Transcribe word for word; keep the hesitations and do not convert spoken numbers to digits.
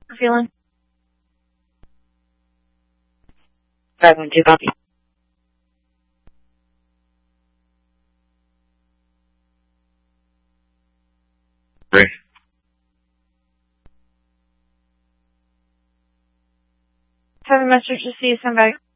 Feeling? five one two, copy. Three. Have a message to see you, somebody.